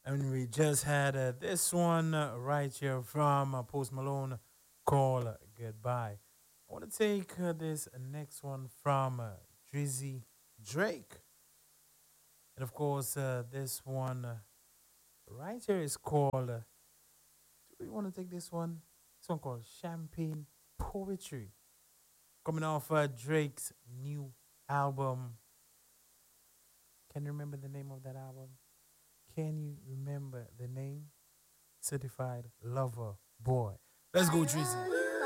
And we just had this one right here from Post Malone called Goodbye. I want to take this next one from Drizzy Drake. And of course, this one right here is called, do we want to take this one? This one called Champagne Poetry. Coming off Drake's new album. Can you remember the name of that album? Can you remember the name? Certified Lover Boy. Let's go, Drizzy.